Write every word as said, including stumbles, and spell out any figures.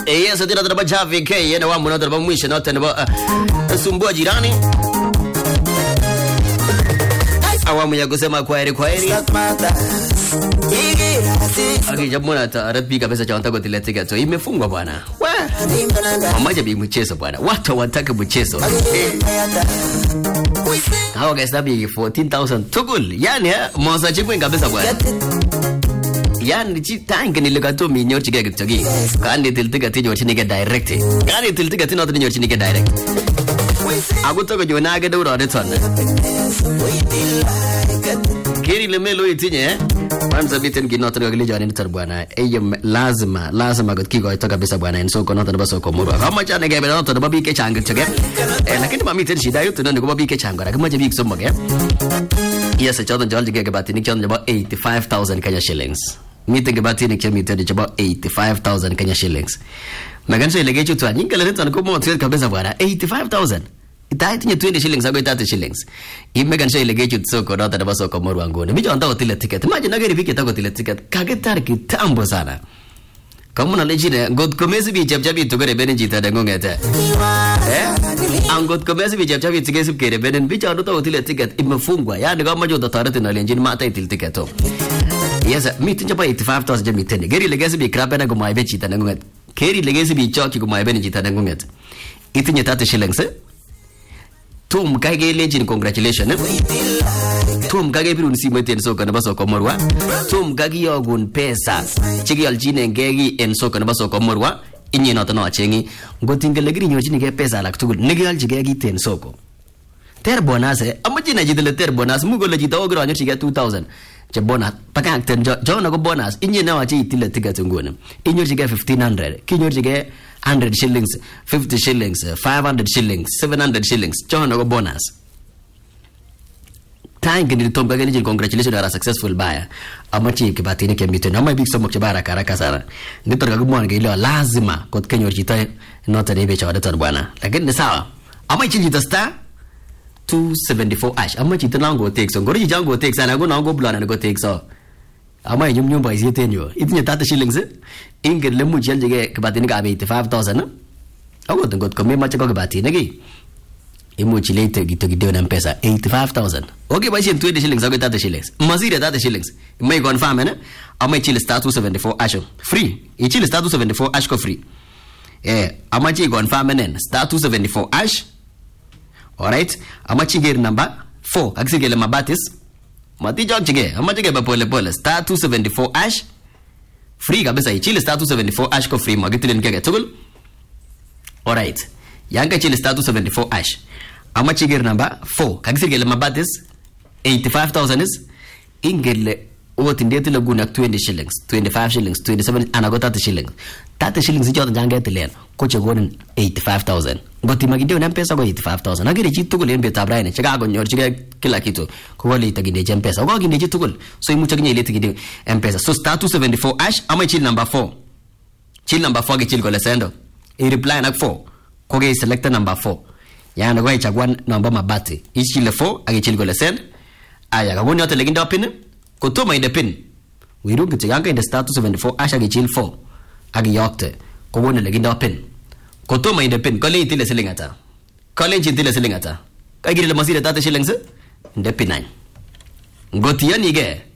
Eh, yes, tena tunaba Javi K, yana wa mwana tunaba mwisho na tunaba sumbua jirani. Awamu ya kusema kwaheri kwaheri. Akijamuna tarabi kabisa cha wanataka kutuletea tu. Imefungwa bwana. Mamaja bi mchezo bwana. Watu wanataka mchezo. Hawa guys tabi fourteen thousand tugul. Yani mwanza chikwe kabisa bwana. Yani chi tangi nilikato minyo chike kitogi. Kandi tiltika tinyo chinike direct. Kandi tiltika tinyo tinyo chinike direct. Aku to jona ga dawra da ton. Kiri le melo itinye. Kwanza biten ginota ga gile jani tar bwana. Eyem lazima lazima got kigo to kabisa bwana enso ko nota baso ko muru. Kama chane ga bela to babi ke changa chege. Eh lakini mami ten shida yote ndo ko babi ke changa. Kama je big so mage. Yes, chodan jaldi ga batini chodan about eighty-five thousand Kenya shillings. Meeting about in Kenya is about eighty-five thousand Kenya shillings. Magan so ilege chutu ani ngale tan ko mo tsel kabisa bwana eighty-five thousand. Ita tinye twenty shillings ago thirty shillings. Imegan so ilege chutu so ko data baso ko moru angone. Bijo anda hotile ticket. Imagine nagari bike ta hotile ticket. Kage tar kitambo sana. Kamu na lejine god komesi bi jab jabi to gare benen jita da ngongeta. Eh? Ang god komesi bi jab jabi tigesi kere benen bijo anda hotile ticket imefungwa. Yani kama jo datarate na lenjini mata itil ticket to. Yes, me tinja pa eighty-five thousand jami tene. Geri legesi bi krapa na gumaibe chita na ngunget. Keri legesi bi choki gumaibe ni chita na ngunget. Itinye thirty shillings eh? Tum kage legend congratulations eh? Tum kage biru nsimo iten soka na baso ko morwa. Tum kage yogun pesa. Chigi aljine ngegi en soka na baso ko morwa. Inye nota no achengi. Ngotingele giri nyochini ke pesa la kutugul. Negi aljige ten soko. Ter bonus eh? Amajina jidele ter bonus. Mugo le jita ogro anyo chiga two thousand. Je bonus paka ten jo jo na go bonus inye na wachi itile ticket ngone inyo jige fifteen hundred kinyo jige one hundred shillings fifty shillings five hundred shillings seven hundred shillings jo na go bonus thank you tom gani jin congratulations you are a successful buyer amachi kibatini kemito na mai big so mokche bara karaka sana nditor ga gumwan ga ile lazima kot kenyo jita nota de be chawada tar bwana lakini sawa amachi jita star two seventy-four ash amma chita nango take so ngori jango take sana go nango blana go take so amma nyum nyum bai zite nyo itnya thirty shillings ingir le mu jel jige kabatini ka eighty-five thousand ago tungot ko me macha ko kabatini gi imu chilete gito gideo na pesa eighty-five thousand okay bai chen twenty shillings ago thirty shillings mazira thirty shillings mai confirm na amma chile star two seventy-four ash free i chile star two seventy-four ash ko free eh amma chi confirm na star two seventy-four ash. Alright, amachi gear number four. Akisi le mabatis. Mati jog chige. Amachi ge ba pole pole. Star two seventy-four ash. Free kabisa ichile star two seventy-four ash ko free magitile nkege tugul. Alright. Yanga chile star two seventy-four ash. Amachi gear number four. Akisi le mabatis eighty-five thousand is ingele what indete le guna twenty shillings, twenty-five shillings, twenty-seven anago thirty shillings. thirty shillings ijo janga telen. Koche gonen eighty-five thousand. Ngoti magideo na pesa go eighty-five thousand. Agire chitu gule mbe tabraine. Chega go nyor chige kila kitu. Ko wale itaginde je mpesa. Go ginde chitu gule. So imu chagine ile taginde mpesa. So star two seventy-four ash ama chill number four. Chill number four ge chill go lesendo. I reply na four. Ko ge select number four. Yana go ichagwa number mabati. Ichi le four age chill go lesend. Aya ga woni hotel leginde pin. Ko to mai de pin. We ru ge changa in the star two seventy-four ash age chill four. Age yokte. Ko woni leginde pin. Koto mai de pin kole itile selingata kole jitile selingata kagire le masira thirty shillings de pin nine ngoti yani ge